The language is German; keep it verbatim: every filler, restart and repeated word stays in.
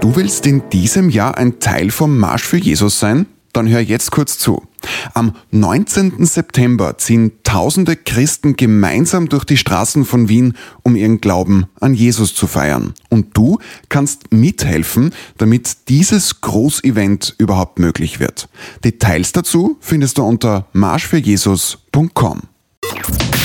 Du willst in diesem Jahr ein Teil vom Marsch für Jesus sein? Dann hör jetzt kurz zu. Am neunzehnten September ziehen tausende Christen gemeinsam durch die Straßen von Wien, um ihren Glauben an Jesus zu feiern. Und du kannst mithelfen, damit dieses Großevent überhaupt möglich wird. Details dazu findest du unter marsch für jesus punkt com.